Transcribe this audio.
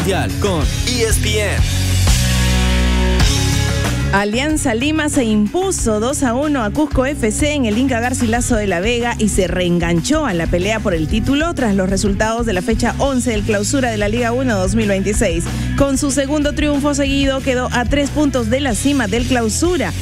Con ESPN. Alianza Lima se impuso 2-1 a Cusco FC en el Inca Garcilaso de la Vega y se reenganchó a la pelea por el título tras los resultados de la fecha 11 del clausura de la Liga 1 2026. Con su segundo triunfo seguido quedó a 3 puntos de la cima del clausura.